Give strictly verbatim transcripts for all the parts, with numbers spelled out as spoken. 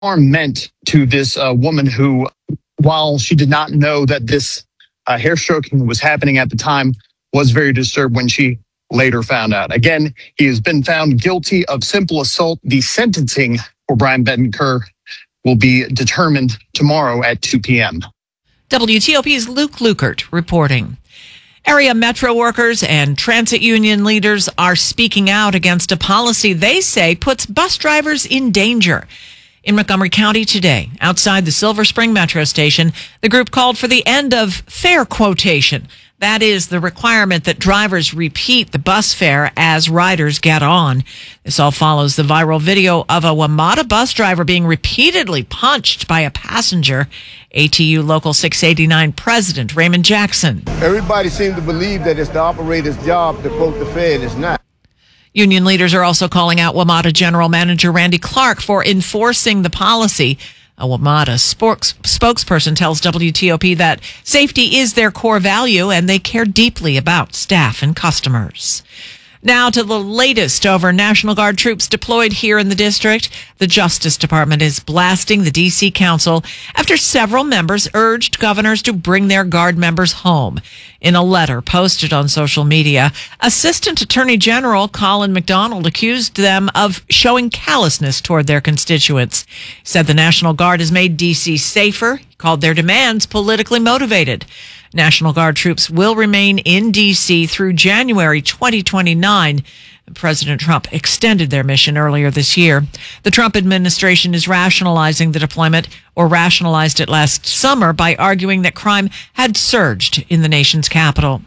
harm meant to this uh, woman who, while she did not know that this uh, hair stroking was happening at the time, was very disturbed when she later found out. Again, he has been found guilty of simple assault. The sentencing for Brian Betancourt will be determined tomorrow at two p.m. W T O P's Luke Lukert reporting. Area metro workers and transit union leaders are speaking out against a policy they say puts bus drivers in danger. In Montgomery County today, outside the Silver Spring Metro Station, the group called for the end of fare quotation. That is the requirement that drivers repeat the bus fare as riders get on. This all follows the viral video of a WMATA bus driver being repeatedly punched by a passenger. A T U Local six eighty-nine President Raymond Jackson. Everybody seems to believe that it's the operator's job to quote the fare, and it's not. Union leaders are also calling out WMATA General Manager Randy Clark for enforcing the policy. A WMATA spokes, spokesperson tells W T O P that safety is their core value and they care deeply about staff and customers. Now to the latest over National Guard troops deployed here in the district. The Justice Department is blasting the D C Council after several members urged governors to bring their Guard members home. In a letter posted on social media, Assistant Attorney General Colin McDonald accused them of showing callousness toward their constituents. He said the National Guard has made D C safer. He called their demands politically motivated. National Guard troops will remain in D C through January twenty twenty-nine. President Trump extended their mission earlier this year. The Trump administration is rationalizing the deployment, or rationalized it last summer, by arguing that crime had surged in the nation's capital.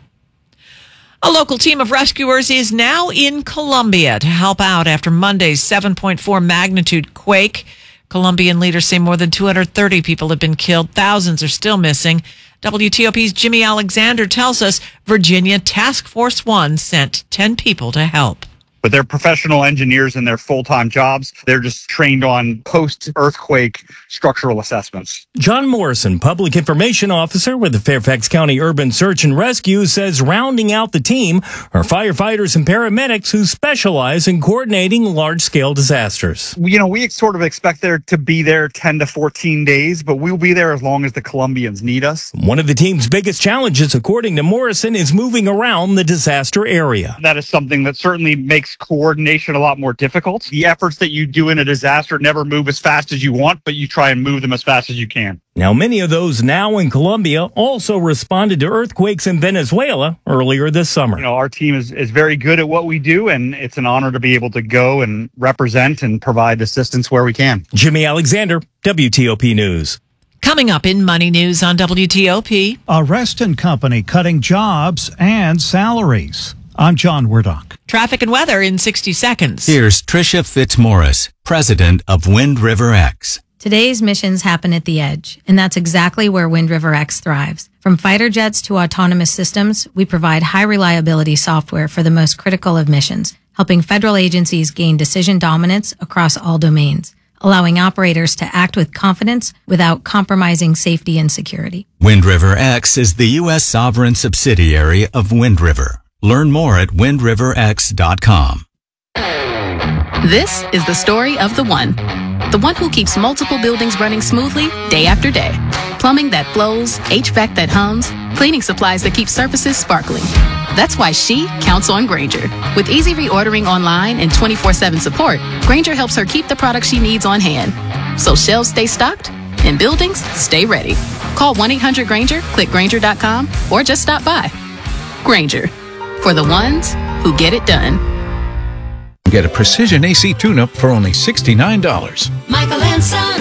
A local team of rescuers is now in Colombia to help out after Monday's seven point four magnitude quake. Colombian leaders say more than two hundred thirty people have been killed. Thousands are still missing. W T O P's Jimmy Alexander tells us Virginia Task Force One sent ten people to help. But they're professional engineers in their full-time jobs. They're just trained on post-earthquake structural assessments. John Morrison, Public Information Officer with the Fairfax County Urban Search and Rescue, says rounding out the team are firefighters and paramedics who specialize in coordinating large-scale disasters. You know, we sort of expect there to be there ten to fourteen days, but we'll be there as long as the Colombians need us. One of the team's biggest challenges, according to Morrison, is moving around the disaster area. That is something that certainly makes coordination a lot more difficult. The efforts that you do in a disaster never move as fast as you want, but you try and move them as fast as you can. Now, many of those now in Colombia also responded to earthquakes in Venezuela earlier this summer. You know, our team is, is very good at what we do, and it's an honor to be able to go and represent and provide assistance where we can. Jimmy Alexander, W T O P News. Coming up in Money News on W T O P. Arrest and Company cutting jobs and salaries. I'm John Werdock. Traffic and weather in sixty seconds. Here's Tricia Fitzmaurice, president of Wind River X. Today's missions happen at the edge, and that's exactly where Wind River X thrives. From fighter jets to autonomous systems, we provide high-reliability software for the most critical of missions, helping federal agencies gain decision dominance across all domains, allowing operators to act with confidence without compromising safety and security. Wind River X is the U S sovereign subsidiary of Wind River. Learn more at wind river x dot com. This is the story of the one. The one who keeps multiple buildings running smoothly day after day. Plumbing that flows, H V A C that hums, cleaning supplies that keep surfaces sparkling. That's why she counts on Grainger. With easy reordering online and twenty-four seven support, Grainger helps her keep the products she needs on hand. So shelves stay stocked and buildings stay ready. Call one eight hundred Grainger, click Grainger dot com, or just stop by. Grainger. For the ones who get it done. Get a precision A C tune-up for only sixty-nine dollars. Michael and Son.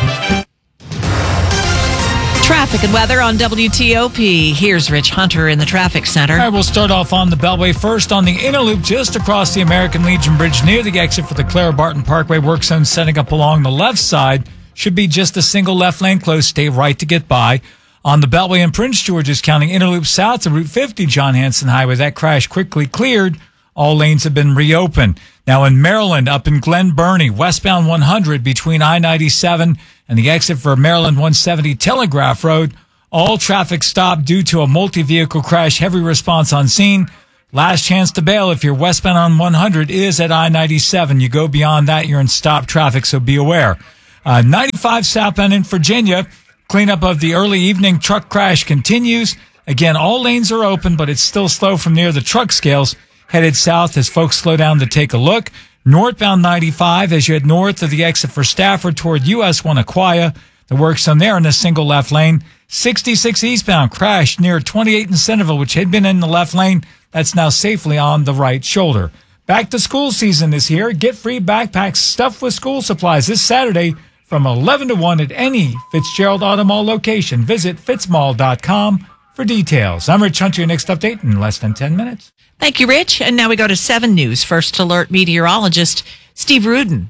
Traffic and weather on W T O P. Here's Rich Hunter in the traffic center. All right, we'll start off on the Beltway first on the inner loop just across the American Legion Bridge near the exit for the Clara Barton Parkway. Work zone setting up along the left side. Should be just a single left lane closed. Stay right to get by. On the Beltway in Prince George's County, inner loop south of Route fifty, John Hanson Highway, that crash quickly cleared. All lanes have been reopened. Now in Maryland, up in Glen Burnie, westbound one hundred between I ninety-seven and the exit for Maryland one seventy Telegraph Road, all traffic stopped due to a multi-vehicle crash. Heavy response on scene. Last chance to bail if you're westbound on one hundred is at I ninety-seven. You go beyond that, you're in stop traffic, so be aware. Uh, ninety-five southbound in Virginia. Cleanup of the early evening truck crash continues. Again, all lanes are open, but it's still slow from near the truck scales. Headed south as folks slow down to take a look. Northbound ninety-five as you head north of the exit for Stafford toward U S one Aquia. The work's done there in a single left lane. sixty-six eastbound crashed near twenty-eight in Centerville, which had been in the left lane. That's now safely on the right shoulder. Back to school season is here. Get free backpacks stuffed with school supplies this Saturday from eleven to one at any Fitzgerald Auto Mall location. Visit fitzmall dot com for details. I'm Rich Hunter, your next update in less than ten minutes. Thank you, Rich. And now we go to seven News. First alert meteorologist Steve Rudin.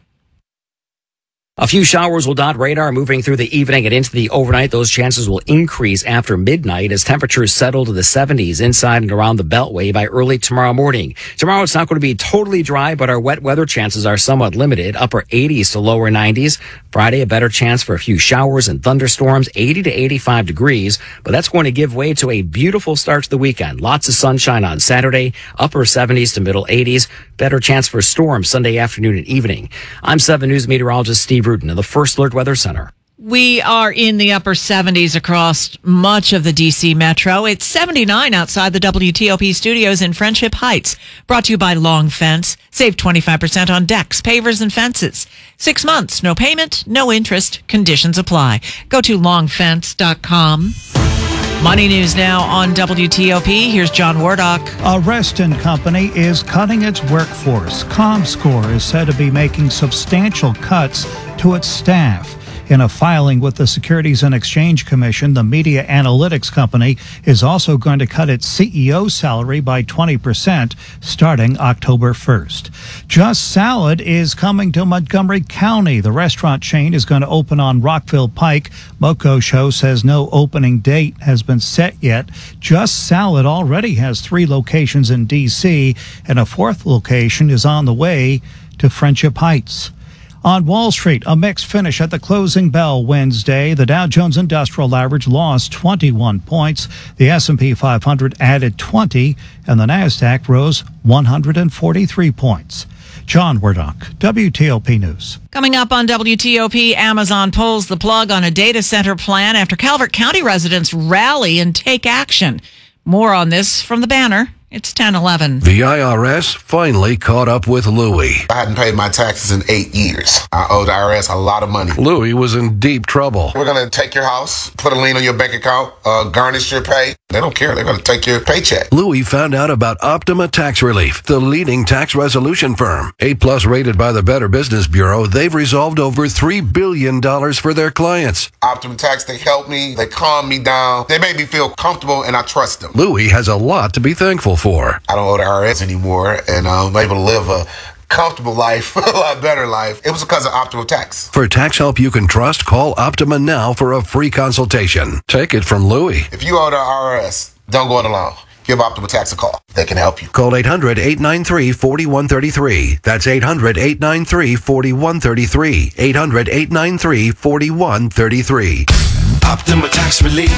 A few showers will dot radar moving through the evening and into the overnight. Those chances will increase after midnight as temperatures settle to the seventies inside and around the Beltway by early tomorrow morning. Tomorrow it's not going to be totally dry, but our wet weather chances are somewhat limited, upper eighties to lower nineties. Friday, a better chance for a few showers and thunderstorms, eighty to eighty-five degrees, but that's going to give way to a beautiful start to the weekend. Lots of sunshine on Saturday, upper seventies to middle eighties, better chance for storms Sunday afternoon and evening. I'm seven News meteorologist Steve Rudin of the First Alert Weather Center. We are in the upper seventies across much of the D C metro. It's seventy-nine outside the W T O P studios in Friendship Heights. Brought to you by Long Fence. Save twenty-five percent on decks, pavers, and fences. Six months, no payment, no interest. Conditions apply. Go to long fence dot com. Money news now on W T O P. Here's John Wardock. A Reston company is cutting its workforce. ComScore is said to be making substantial cuts to its staff. In a filing with the Securities and Exchange Commission, the media analytics company is also going to cut its C E O salary by twenty percent starting October first. Just Salad is coming to Montgomery County. The restaurant chain is going to open on Rockville Pike. Moco Show says no opening date has been set yet. Just Salad already has three locations in D C, and a fourth location is on the way to Friendship Heights. On Wall Street, a mixed finish at the closing bell Wednesday. The Dow Jones Industrial Average lost twenty-one points. The S and P five hundred added twenty, and the Nasdaq rose one hundred forty-three points. John Wardock, W T O P News. Coming up on W T O P, Amazon pulls the plug on a data center plan after Calvert County residents rally and take action. More on this from the banner. It's ten eleven. The I R S finally caught up with Louie. I hadn't paid my taxes in eight years. I owed the I R S a lot of money. Louie was in deep trouble. We're going to take your house, put a lien on your bank account, uh, garnish your pay. They don't care. They're going to take your paycheck. Louie found out about Optima Tax Relief, the leading tax resolution firm. A-plus rated by the Better Business Bureau, they've resolved over three billion dollars for their clients. Optima Tax, they help me. They calm me down. They make me feel comfortable, and I trust them. Louie has a lot to be thankful for. I don't owe the I R S anymore, and I'm able to live a comfortable life, a lot better life. It was because of Optima Tax. For tax help you can trust, call Optima now for a free consultation. Take it from Louie. If you owe the I R S, don't go it alone. Give Optima Tax a call. They can help you. Call eight hundred, eight nine three, four one three three. That's eight hundred, eight nine three, four one three three. eight hundred, eight nine three, four one three three. Optima Tax Relief.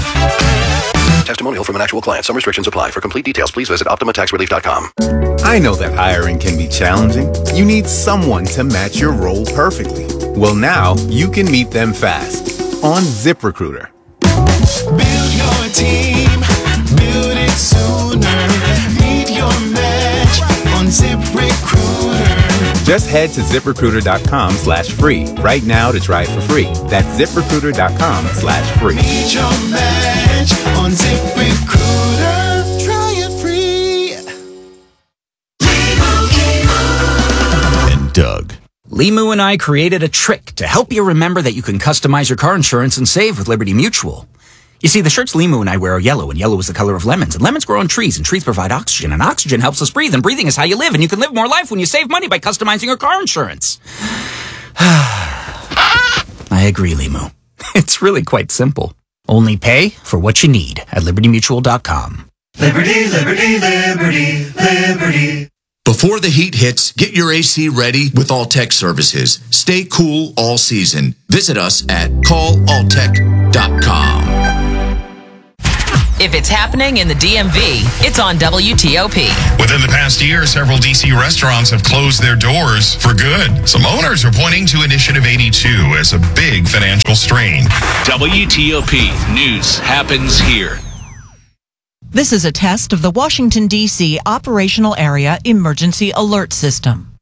Testimonial from an actual client. Some restrictions apply. For complete details, please visit optima tax relief dot com. I know that hiring can be challenging. You need someone to match your role perfectly. Well, now you can meet them fast on ZipRecruiter. Build your team. Build it sooner. Meet your match on ZipRecruiter. Just head to ZipRecruiter.com slash free right now to try it for free. That's ZipRecruiter.com slash free. Meet your match on ZipRecruiter. Try it free. And Doug. Limu and I created a trick to help you remember that you can customize your car insurance and save with Liberty Mutual. You see, the shirts Limu and I wear are yellow, and yellow is the color of lemons. And lemons grow on trees, and trees provide oxygen, and oxygen helps us breathe, and breathing is how you live, and you can live more life when you save money by customizing your car insurance. I agree, Limu. It's really quite simple. Only pay for what you need at liberty mutual dot com. Liberty, liberty, liberty, liberty. Before the heat hits, get your A C ready with Alltech services. Stay cool all season. Visit us at call alltech dot com. If it's happening in the D M V, it's on W T O P. Within the past year, several D C restaurants have closed their doors for good. Some owners are pointing to Initiative eighty-two as a big financial strain. W T O P News happens here. This is a test of the Washington, D C Operational Area Emergency Alert System.